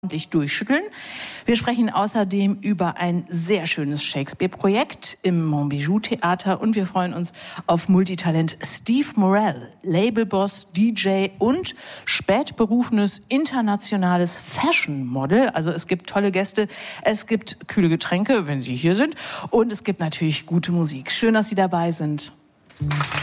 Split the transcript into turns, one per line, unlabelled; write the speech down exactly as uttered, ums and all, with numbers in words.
ordentlich durchschütteln. Wir sprechen außerdem über ein sehr schönes Shakespeare-Projekt im Montbijou-Theater und wir freuen uns auf Multitalent Steve Morell, Labelboss, D J und spätberufenes internationales Fashion-Model. Also es gibt tolle Gäste, es gibt kühle Getränke, wenn Sie hier sind, und es gibt natürlich gute Musik. Schön, dass Sie dabei sind.